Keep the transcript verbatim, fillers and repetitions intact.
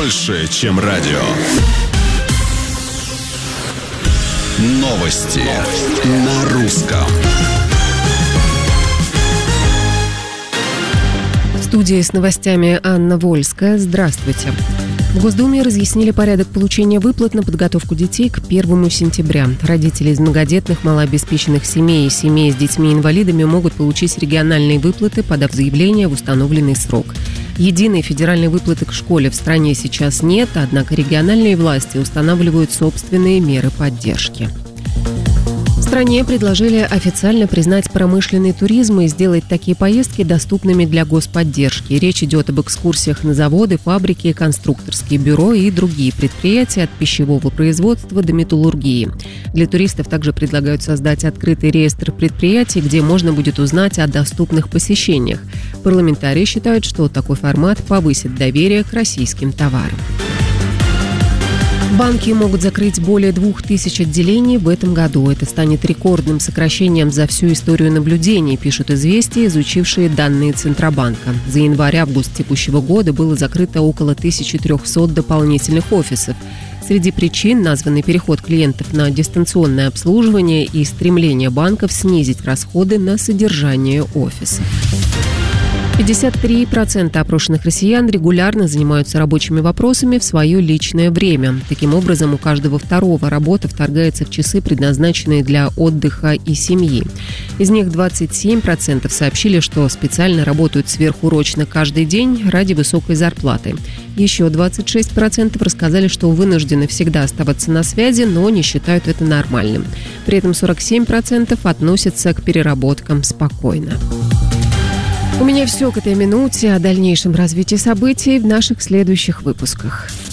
больше, чем радио. Новости на русском. В студии с новостями Анна Вольская. Здравствуйте. В Госдуме разъяснили порядок получения выплат на подготовку детей к первому сентября. Родители из многодетных, малообеспеченных семей и семей с детьми-инвалидами могут получить региональные выплаты, подав заявление в установленный срок. Единой федеральной выплаты к школе в стране сейчас нет, однако региональные власти устанавливают собственные меры поддержки. В стране предложили официально признать промышленный туризм и сделать такие поездки доступными для господдержки. Речь идет об экскурсиях на заводы, фабрики, конструкторские бюро и другие предприятия от пищевого производства до металлургии. Для туристов также предлагают создать открытый реестр предприятий, где можно будет узнать о доступных посещениях. Парламентарии считают, что такой формат повысит доверие к российским товарам. Банки могут закрыть более двух тысяч отделений в этом году. Это станет рекордным сокращением за всю историю наблюдений, пишут «Известия», изучившие данные Центробанка. За январь-август текущего года было закрыто около тысяча триста дополнительных офисов. Среди причин названы переход клиентов на дистанционное обслуживание и стремление банков снизить расходы на содержание офиса. пятьдесят три процента опрошенных россиян регулярно занимаются рабочими вопросами в свое личное время. Таким образом, у каждого второго работа вторгается в часы, предназначенные для отдыха и семьи. Из них двадцать семь процентов сообщили, что специально работают сверхурочно каждый день ради высокой зарплаты. Еще двадцать шесть процентов рассказали, что вынуждены всегда оставаться на связи, но не считают это нормальным. При этом сорок семь процентов относятся к переработкам спокойно. У меня все к этой минуте. О дальнейшем развитии событий в наших следующих выпусках.